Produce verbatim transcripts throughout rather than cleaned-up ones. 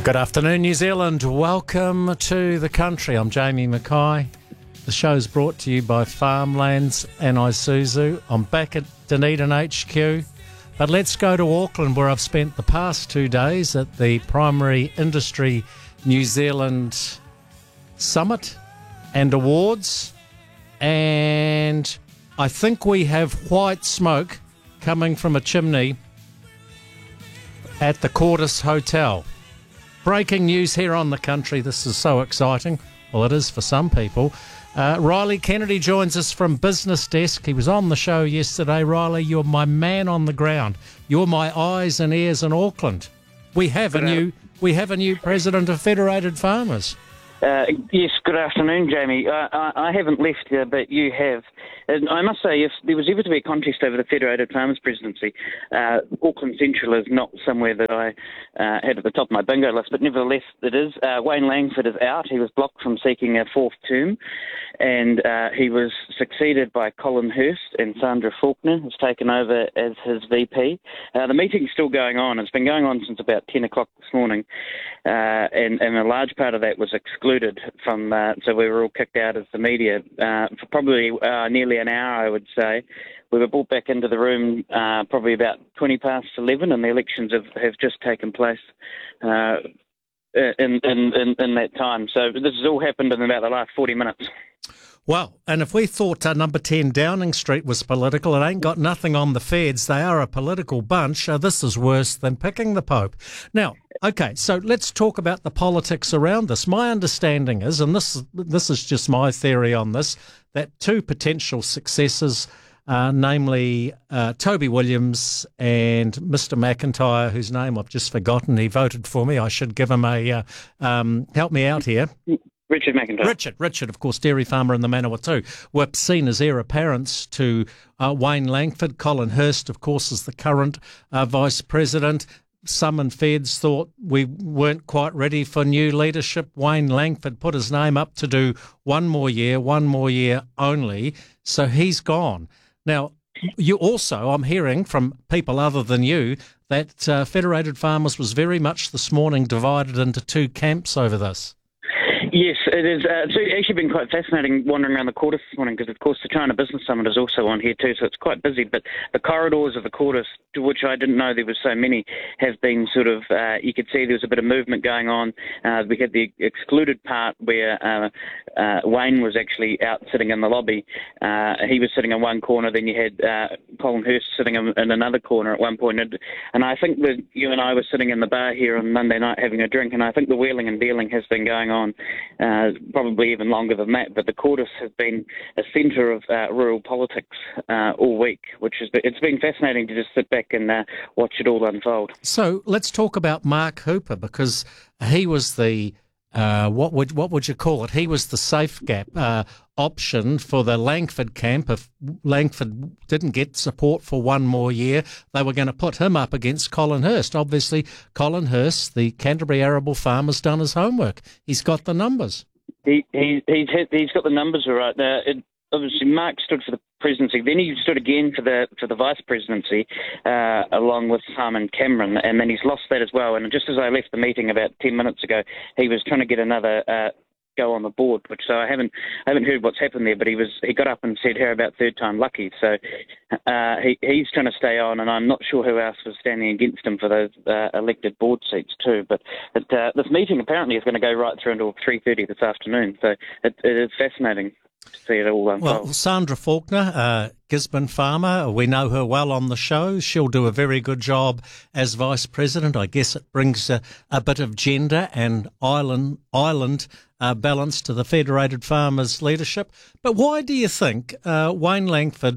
Good afternoon, New Zealand. Welcome to the country. I'm Jamie Mackay. The show's brought to you by Farmlands and Isuzu. I'm back at Dunedin H Q. But let's go to Auckland, where I've spent the past two days at the Primary Industry New Zealand Summit and Awards. And I think we have white smoke coming from a chimney at the Cordis Hotel. Breaking news here on the country. This is so exciting. Well, it is for some people. Uh, Riley Kennedy joins us from Business Desk. He was on the show yesterday. Riley, you're my man on the ground. You're my eyes and ears in Auckland. We have a new we have a new president of Federated Farmers. Uh, yes, good afternoon, Jamie. Uh, I, I haven't left here, but you have. And I must say, if there was ever to be a contest over the Federated Farmers presidency, uh, Auckland Central is not somewhere that I uh, had at the top of my bingo list, but nevertheless it is. Uh, Wayne Langford is out. He was blocked from seeking a fourth term, and uh, he was succeeded by Colin Hurst, and Sandra Faulkner has taken over as his V P. Uh, the meeting's still going on. It's been going on since about ten o'clock this morning, uh, and, and a large part of that was excluded from, uh, so we were all kicked out as the media uh, for probably uh, nearly an hour, I would say. We were brought back into the room uh, probably about twenty past eleven, and the elections have, have just taken place uh, in, in, in, in that time. So this has all happened in about the last forty minutes. Well, and if we thought uh, number ten Downing Street was political, it ain't got nothing on the Feds. They are a political bunch. Uh, this is worse than picking the Pope. Now, okay, so let's talk about the politics around this. My understanding is, and this this is just my theory on this, that two potential successors, uh, namely uh, Toby Williams and Mister McIntyre, whose name I've just forgotten. He voted for me. I should give him a uh, um, help me out here. Richard McIntyre. Richard, Richard, of course, dairy farmer in the Manawatu, were seen as heir apparents to uh, Wayne Langford. Colin Hurst, of course, is the current uh, vice president. Some in Feds thought we weren't quite ready for new leadership. Wayne Langford put his name up to do one more year, one more year only, so he's gone. Now, you also, I'm hearing from people other than you, that uh, Federated Farmers was very much this morning divided into two camps over this. Yes, it is. Uh, it's actually been quite fascinating wandering around the Cordis this morning because, of course, the China Business Summit is also on here too, so it's quite busy. But the corridors of the Cordis, to which I didn't know there were so many, have been sort of, uh, you could see there was a bit of movement going on. Uh, we had the excluded part where uh, uh, Wayne was actually out sitting in the lobby. Uh, he was sitting in one corner, then you had uh, Colin Hurst sitting in, in another corner at one point. And, and I think that you and I were sitting in the bar here on Monday night having a drink, and I think the wheeling and dealing has been going on. Uh, probably even longer than that, but the Cordis has been a centre of uh, rural politics uh, all week, which has been, it's been fascinating to just sit back and uh, watch it all unfold. So let's talk about Mark Hooper, because he was the uh, what would what would you call it? He was the safe gap uh, option for the Langford camp. If Langford didn't get support for one more year, they were going to put him up against Colin Hurst. Obviously, Colin Hurst, the Canterbury arable farmer's done his homework. He's got the numbers. He, he he's hit, he's got the numbers right. Uh, it, obviously, Mark stood for the presidency. Then he stood again for the for the vice presidency, uh, along with Simon Cameron, and then he's lost that as well. And just as I left the meeting about ten minutes ago, he was trying to get another uh, go on the board, which so I haven't I haven't heard what's happened there. But he was he got up and said, "How about third time lucky?" So uh, he he's trying to stay on, and I'm not sure who else was standing against him for those uh, elected board seats too. But it, uh, this meeting apparently is going to go right through until three thirty this afternoon. So it, it is fascinating to see it all unfold. Well, Sandra Faulkner, uh, Gisborne farmer, we know her well on the show. She'll do a very good job as vice president. I guess it brings a, a bit of gender and island island uh, balance to the Federated Farmers leadership. But why do you think uh, Wayne Langford,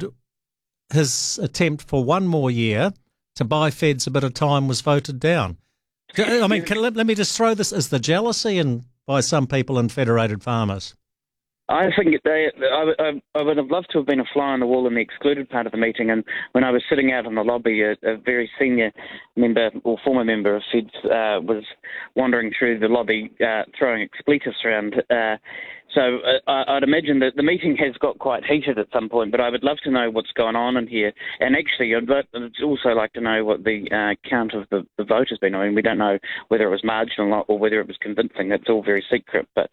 his attempt for one more year to buy Feds a bit of time, was voted down? I mean, can, let, let me just throw this as the jealousy in, by some people in Federated Farmers. I think they, I, I, I would have loved to have been a fly on the wall in the excluded part of the meeting, and when I was sitting out in the lobby, a, a very senior member or former member of Feds uh, was wandering through the lobby uh, throwing expletives around. Uh, So uh, I- I'd imagine that the meeting has got quite heated at some point, but I would love to know what's going on in here. And actually, I'd, I'd also like to know what the uh, count of the, the vote has been. I mean, we don't know whether it was marginal or whether it was convincing. That's all very secret, but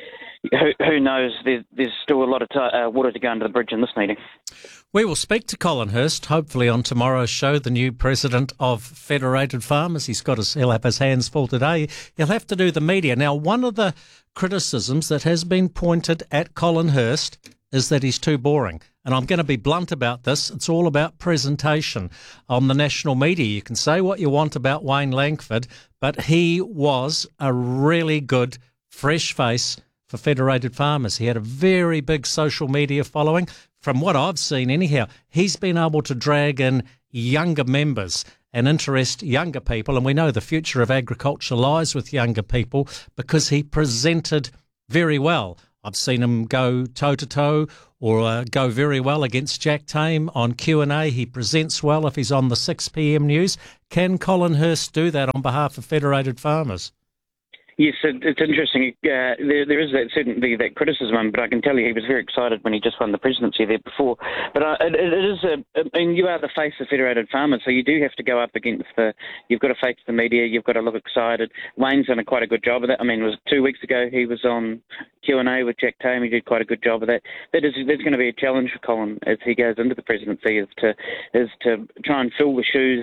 who, who knows? There's, there's still a lot of t- uh, water to go under the bridge in this meeting. We will speak to Colin Hurst, hopefully on tomorrow's show, the new president of Federated Farmers. He's got his, he'll have his hands full today. He'll have to do the media. Now, one of the criticisms that has been pointed at Colin Hurst is that he's too boring. And I'm going to be blunt about this. It's all about presentation on the national media. You can say what you want about Wayne Langford, but he was a really good, fresh face for Federated Farmers. He had a very big social media following. From what I've seen anyhow, he's been able to drag in younger members and interest younger people. And we know the future of agriculture lies with younger people because he presented very well. I've seen him go toe-to-toe or uh, go very well against Jack Tame on Q and A. He presents well if he's on the six p.m. news. Can Colin Hurst do that on behalf of Federated Farmers? Yes, it, it's interesting. Uh, there, there is that certainly that criticism, but I can tell you he was very excited when he just won the presidency there before. But uh, it, it is, a, I mean, you are the face of Federated Farmers, so you do have to go up against the. You've got to face the media. You've got to look excited. Wayne's done a quite a good job of that. I mean, it was two weeks ago he was on Q and A with Jack Tame. He did quite a good job of that. That is, there's going to be a challenge for Colin as he goes into the presidency, is to is to try and fill the shoes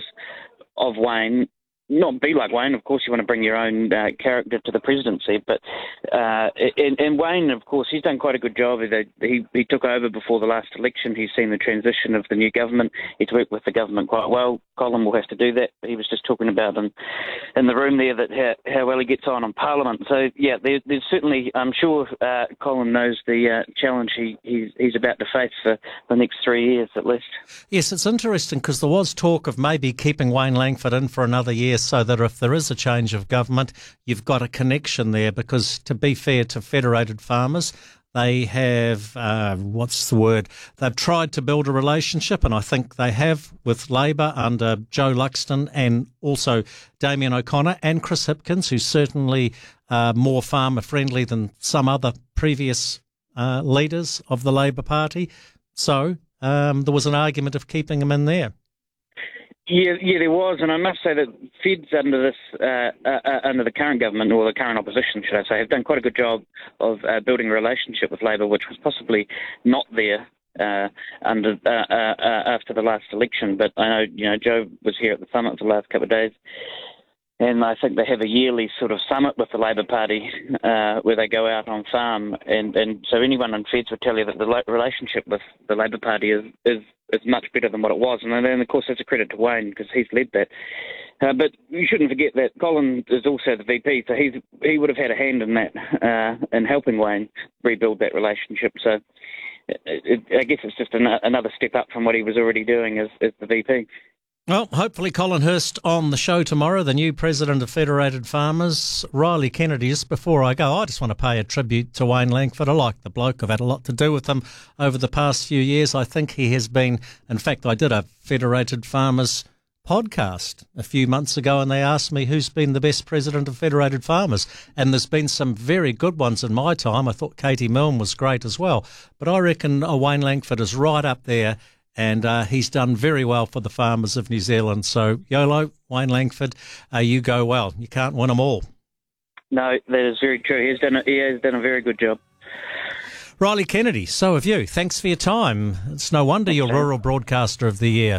of Wayne. Not be like Wayne, of course. You want to bring your own uh, character to the presidency, but uh, and, and Wayne, of course, he's done quite a good job. He he took over before the last election. He's seen the transition of the new government. He's worked with the government quite well. Colin will have to do that. He was just talking about in, in the room there that how, how well he gets on in Parliament. So yeah, there, there's certainly, I'm sure uh, Colin knows the uh, challenge he, he's he's about to face for the next three years at least. Yes, it's interesting because there was talk of maybe keeping Wayne Langford in for another year, so that if there is a change of government, you've got a connection there. Because to be fair to Federated Farmers, they have, uh, what's the word, they've tried to build a relationship, and I think they have with Labor under Joe Luxton and also Damien O'Connor and Chris Hipkins, who's certainly uh, more farmer-friendly than some other previous uh, leaders of the Labor Party. So um, there was an argument of keeping him in there. Yeah, yeah, there was, and I must say that Feds under this, uh, uh, under the current government, or the current opposition, should I say, have done quite a good job of uh, building a relationship with Labor, which was possibly not there uh, under uh, uh, uh, after the last election. But I know, you know, Joe was here at the summit for the last couple of days, and I think they have a yearly sort of summit with the Labor Party uh, where they go out on farm, and, and so anyone in Feds would tell you that the relationship with the Labor Party is is is much better than what it was. And then, of course, that's a credit to Wayne because he's led that. Uh, but you shouldn't forget that Colin is also the V P, so he's, he would have had a hand in that, uh, in helping Wayne rebuild that relationship. So it, it, I guess it's just an, another step up from what he was already doing as, as the V P. Well, hopefully Colin Hurst on the show tomorrow, the new president of Federated Farmers. Riley Kennedy, just before I go, I just want to pay a tribute to Wayne Langford. I like the bloke. I've had a lot to do with him over the past few years. I think he has been, in fact, I did a Federated Farmers podcast a few months ago, and they asked me who's been the best president of Federated Farmers. And there's been some very good ones in my time. I thought Katie Milne was great as well. But I reckon uh, Wayne Langford is right up there. And uh, he's done very well for the farmers of New Zealand. So, YOLO, Wayne Langford, uh, you go well. You can't win them all. No, that is very true. He has done a, he has done a very good job. Riley Kennedy, so have you. Thanks for your time. It's no wonder you're Rural Broadcaster of the Year.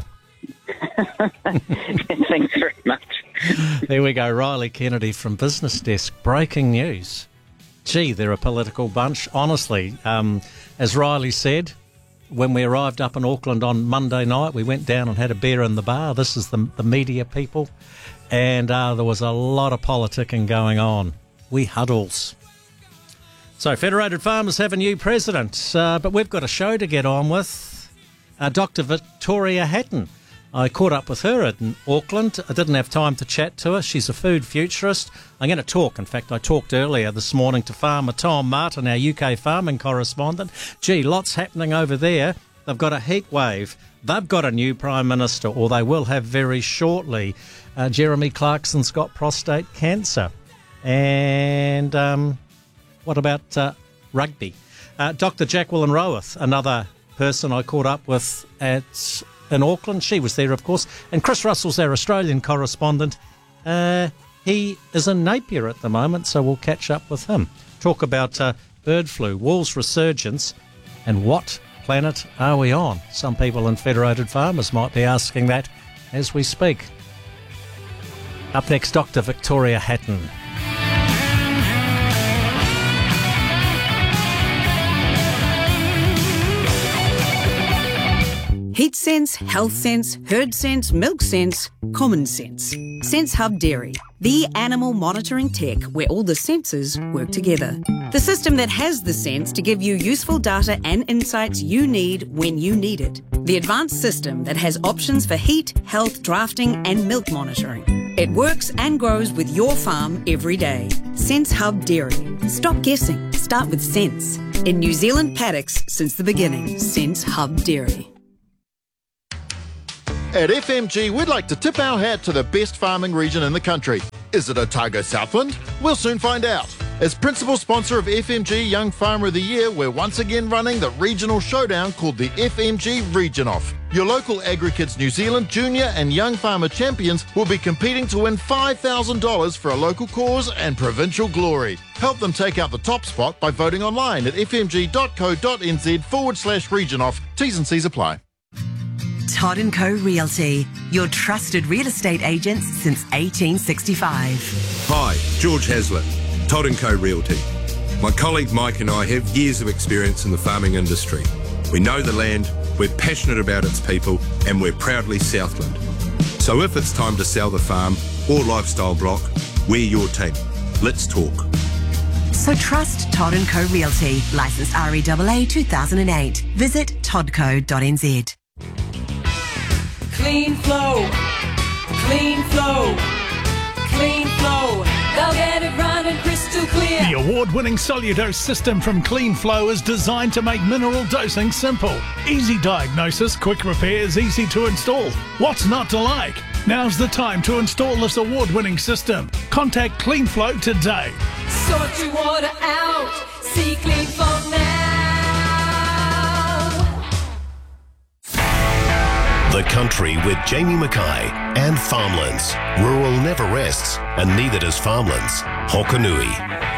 Thanks very much. There we go, Riley Kennedy from Business Desk. Breaking news. Gee, they're a political bunch. Honestly, um, as Riley said, when we arrived up in Auckland on Monday night, we went down and had a beer in the bar. This is the, the media people. And uh, there was a lot of politicking going on. We huddles. So Federated Farmers have a new president, uh, but we've got a show to get on with. Uh, Doctor Victoria Hatton. I caught up with her in Auckland. I didn't have time to chat to her. She's a food futurist. I'm going to talk. In fact, I talked earlier this morning to Farmer Tom Martin, our U K farming correspondent. Gee, lots happening over there. They've got a heat wave. They've got a new Prime Minister, or they will have very shortly. Uh, Jeremy Clarkson's got prostate cancer. And um, what about uh, rugby. Uh, Doctor Jacqueline Roweth, another person I caught up with at in Auckland. She was there, of course. And Chris Russell's our Australian correspondent. Uh, he is in Napier at the moment, so we'll catch up with him. Talk about uh, bird flu, wolves resurgence, and what planet are we on? Some people in Federated Farmers might be asking that as we speak. Up next, Doctor Victoria Hatton. Heat sense, health sense, herd sense, milk sense, common sense. Sense Hub Dairy, the animal monitoring tech where all the sensors work together. The system that has the sense to give you useful data and insights you need when you need it. The advanced system that has options for heat, health, drafting and milk monitoring. It works and grows with your farm every day. Sense Hub Dairy. Stop guessing. Start with sense. In New Zealand paddocks since the beginning. Sense Hub Dairy. At F M G, we'd like to tip our hat to the best farming region in the country. Is it Otago Southland? We'll soon find out. As principal sponsor of F M G Young Farmer of the Year, we're once again running the regional showdown called the F M G Region Off. Your local AgriKids New Zealand junior and young farmer champions will be competing to win five thousand dollars for a local cause and provincial glory. Help them take out the top spot by voting online at fmg.co.nz forward slash region off. T's and C's apply. Todd and Co Realty, your trusted real estate agents since eighteen sixty-five. Hi, George Hazlitt, Todd and Co Realty. My colleague Mike and I have years of experience in the farming industry. We know the land, we're passionate about its people, and we're proudly Southland. So if it's time to sell the farm or lifestyle block, we're your team. Let's talk. So trust Todd and Co Realty, licensed R E A A two thousand eight. Visit toddco dot n z. Clean flow, clean flow, clean flow. They'll get it running crystal clear. The award-winning Soludose system from Clean Flow is designed to make mineral dosing simple. Easy diagnosis, quick repairs, easy to install. What's not to like? Now's the time to install this award-winning system. Contact Clean Flow today. Sort your water out. See Clean Flow now. The Country with Jamie Mackay and Farmlands. Rural never rests, and neither does Farmlands. Hokanui.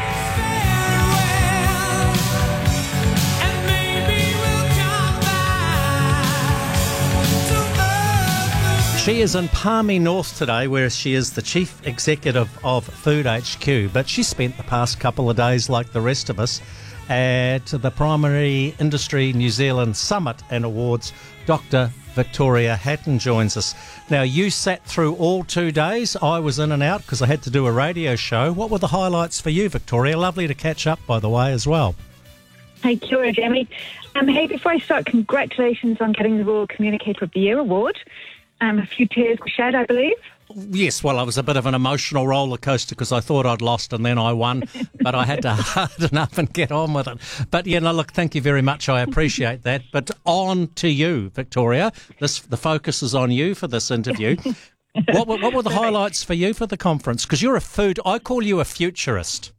She is in Palmy North today, where she is the Chief Executive of Food H Q, but she spent the past couple of days, like the rest of us, at the Primary Industry New Zealand Summit and Awards. Doctor Victoria Hatton joins us. Now, you sat through all two days. I was in and out because I had to do a radio show. What were the highlights for you, Victoria? Lovely to catch up, by the way, as well. Hey, kia ora, Jamie. Um, hey, before I start, congratulations on getting the Rural Communicator of the Year award. Um, a few tears were shed, I believe. Yes, well, it was a bit of an emotional roller coaster because I thought I'd lost and then I won, but I had to harden up and get on with it. But, yeah, no, look, thank you very much. I appreciate that. But on to you, Victoria. This The focus is on you for this interview. What, what were the highlights for you for the conference? Because you're a food, I call you a futurist.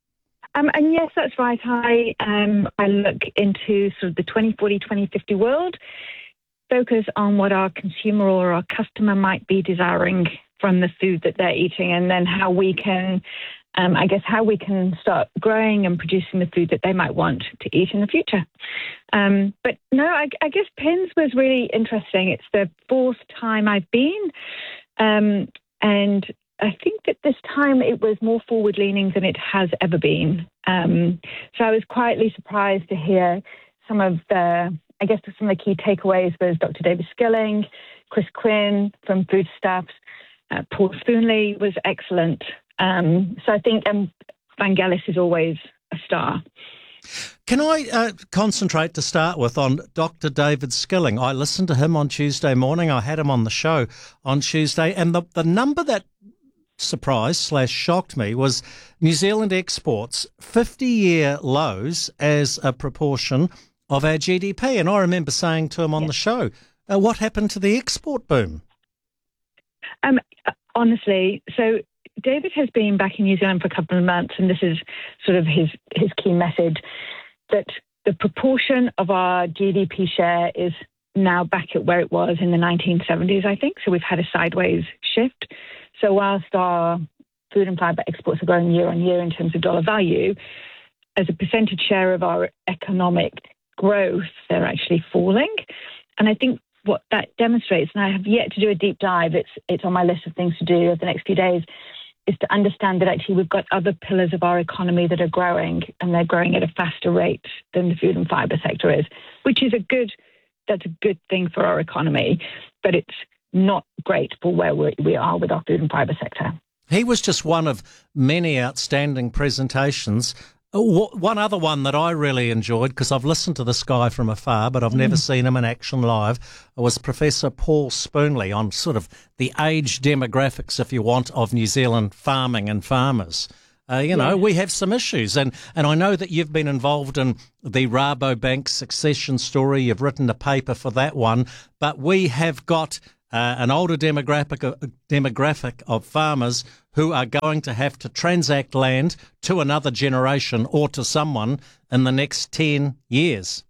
Um, and yes, that's right. I um, I look into sort of the twenty forty, twenty fifty world, focus on what our consumer or our customer might be desiring from the food that they're eating, and then how we can, um, I guess, how we can start growing and producing the food that they might want to eat in the future. Um, but no, I, I guess P I N S was really interesting. It's the fourth time I've been, um, and I think that this time it was more forward-leaning than it has ever been. Um, so I was quietly surprised to hear some of the, I guess some of the key takeaways was Doctor David Skilling, Chris Quinn from Foodstuffs, uh, Paul Spoonley was excellent. Um, so I think um, Vangelis is always a star. Can I uh, concentrate to start with on Doctor David Skilling? I listened to him on Tuesday morning. I had him on the show on Tuesday, and the, the number that surprised slash shocked me was New Zealand exports fifty-year lows as a proportion of our G D P. And I remember saying to him on the show, uh, what happened to the export boom? Um, honestly, so David has been back in New Zealand for a couple of months, and this is sort of his, his key message. that the proportion of our G D P share is now back at where it was in the nineteen seventies, I think. So we've had a sideways shift. So whilst our food and fibre exports are growing year on year in terms of dollar value, as a percentage share of our economic growth, they're actually falling. And I think what that demonstrates, and I have yet to do a deep dive, it's it's on my list of things to do over the next few days, is to understand that actually we've got other pillars of our economy that are growing, and they're growing at a faster rate than the food and fibre sector is, which is a good, that's a good thing for our economy, but it's not great for where we, we are with our food and fibre sector. He was just one of many outstanding presentations. One other one that I really enjoyed, because I've listened to this guy from afar, but I've mm. never seen him in action live, was Professor Paul Spoonley on sort of the age demographics, if you want, of New Zealand farming and farmers. Uh, you know, yeah. we have some issues. And, and I know that you've been involved in the Rabobank succession story. You've written a paper for that one. But we have got uh, an older demographic, uh, demographic of farmers who are going to have to transact land to another generation or to someone in the next ten years.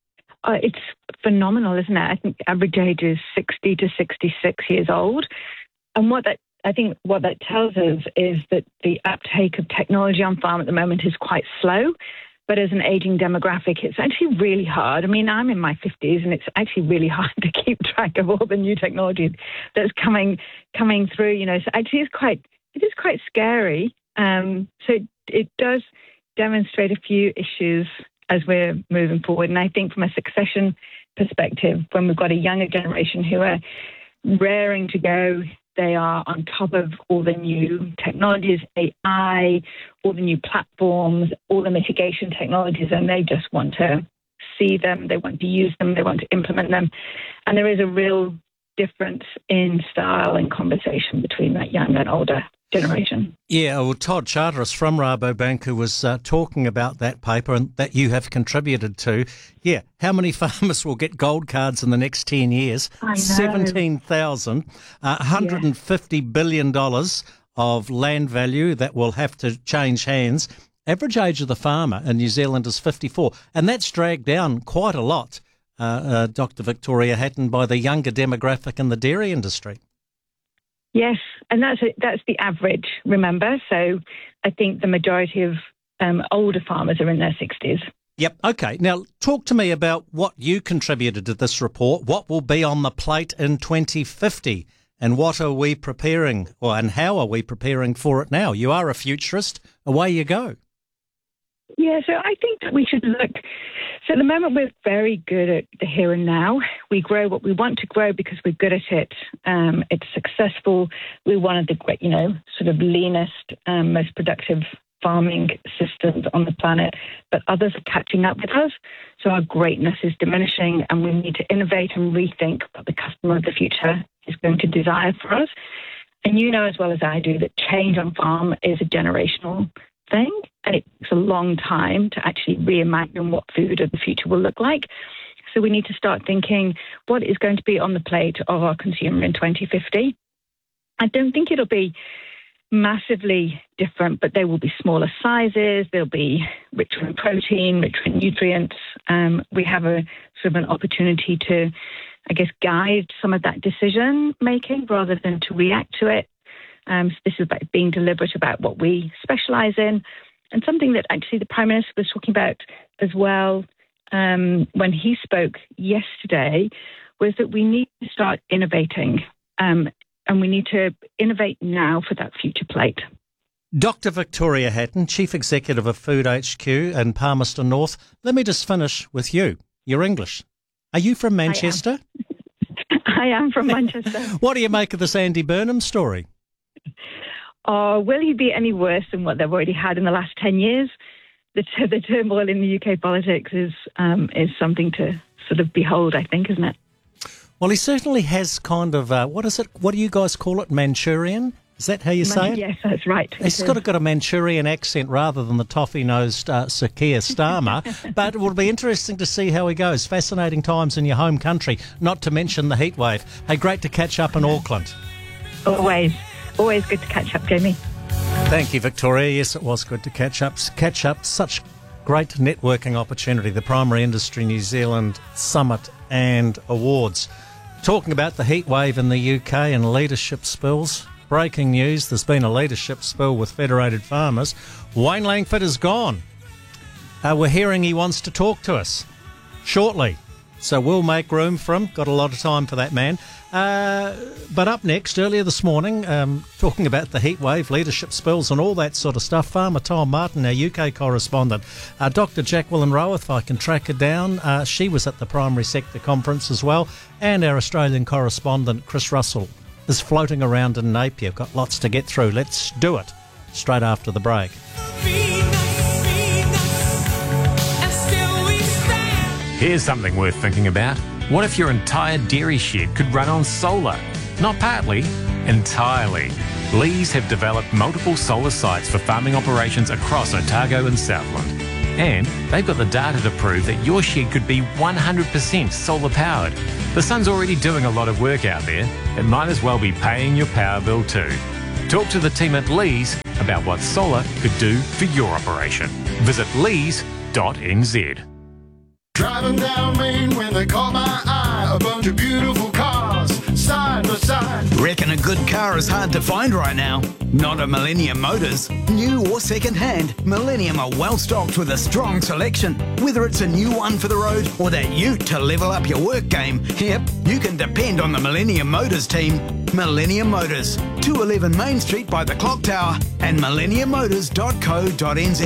Uh, it's phenomenal, isn't it? I think the average age is sixty to sixty-six years old. And what that I think what that tells us is that the uptake of technology on farm at the moment is quite slow. But as an aging demographic, it's actually really hard. I mean, I'm in my fifties, and it's actually really hard to keep track of all the new technology that's coming coming through. You know, so actually, it's quite it is quite scary. Um, so it, it does demonstrate a few issues as we're moving forward. And I think from a succession perspective, when we've got a younger generation who are raring to go, they are on top of all the new technologies, A I, all the new platforms, all the mitigation technologies, and they just want to see them, they want to use them, they want to implement them. And there is a real difference in style and conversation between that young and older generation. Yeah, well, Todd Charteris from Rabobank, who was uh, talking about that paper and that you have contributed to. Yeah, how many farmers will get gold cards in the next ten years? I know. seventeen thousand, uh, one hundred fifty yeah. billion dollars of land value that will have to change hands. Average age of the farmer in New Zealand is fifty-four, and that's dragged down quite a lot, uh, uh, Doctor Victoria Hatton, by the younger demographic in the dairy industry. Yes, and that's a, that's the average, remember. So I think the majority of um, older farmers are in their sixties. Yep. Okay. Now, talk to me about what you contributed to this report. What will be on the plate in twenty fifty, and what are we preparing, or and how are we preparing for it now? You are a futurist. Away you go. Yeah, so I think that we should look. So at the moment, we're very good at the here and now. We grow what we want to grow because we're good at it. Um, it's successful. We're one of the great, you know, sort of leanest, um, most productive farming systems on the planet, but others are catching up with us. So our greatness is diminishing, and we need to innovate and rethink what the customer of the future is going to desire for us. And you know as well as I do that change on farm is a generational thing, and it takes a long time to actually reimagine what food of the future will look like. So we need to start thinking what is going to be on the plate of our consumer in twenty fifty. I don't think it'll be massively different, but there will be smaller sizes, they'll be richer in protein, richer in nutrients. Um, we have a sort of an opportunity to, I guess, guide some of that decision making rather than to react to it. Um, so this is about being deliberate about what we specialise in. And something that actually the Prime Minister was talking about as well um, when he spoke yesterday was that we need to start innovating um, and we need to innovate now for that future plate. Doctor Victoria Hatton, Chief Executive of Food H Q in Palmerston North. Let me just finish with you. You're English. Are you from Manchester? I am, I am from Manchester. What do you make of this Andy Burnham story? Oh, will he be any worse than what they've already had in the last ten years? The, the turmoil in the U K politics is um, is something to sort of behold, I think, isn't it? Well, he certainly has kind of, uh, what is it, what do you guys call it, Manchurian? Is that how you say it? Yes, that's right. He's got, got a Manchurian accent rather than the toffee-nosed uh, Sir Keir Starmer. But it will be interesting to see how he goes. Fascinating times in your home country, not to mention the heat wave. Hey, great to catch up in Auckland. Always. Always good to catch up, Jamie. Thank you, Victoria. Yes, it was good to catch up. Catch up. Such great networking opportunity, the Primary Industry New Zealand Summit and Awards. Talking about the heat wave in the U K and leadership spills. Breaking news, there's been a leadership spill with Federated Farmers. Wayne Langford is gone. Uh, we're hearing he wants to talk to us shortly. So we'll make room for him. Got a lot of time for that man. Uh, but up next, earlier this morning, um, talking about the heat wave, leadership spills and all that sort of stuff, Farmer Tom Martin, our U K correspondent, uh, Doctor Jacqueline Rowe, if I can track her down. Uh, she was at the primary sector conference as well. And our Australian correspondent, Chris Russell, is floating around in Napier. Got lots to get through. Let's do it straight after the break. Here's something worth thinking about. What if your entire dairy shed could run on solar? Not partly, entirely. Lees have developed multiple solar sites for farming operations across Otago and Southland. And they've got the data to prove that your shed could be one hundred percent solar powered. The sun's already doing a lot of work out there. It might as well be paying your power bill too. Talk to the team at Lees about what solar could do for your operation. Visit lees dot n z. Driving down Main when they caught my eye, a bunch of beautiful cars, side by side. Reckon a good car is hard to find right now? Not at Millennium Motors. New or second-hand, Millennium are well stocked with a strong selection. Whether it's a new one for the road or that ute to level up your work game, yep, you can depend on the Millennium Motors team. Millennium Motors, two eleven Main Street by the Clock Tower and millennium motors dot co dot n z.